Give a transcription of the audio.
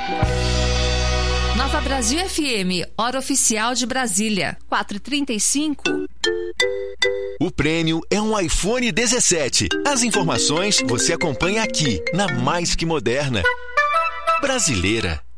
Nova Brasil FM, hora oficial de Brasília, 4h35. O prêmio é um iPhone 17. As informações você acompanha aqui, na Mais Que Moderna. Brasileira.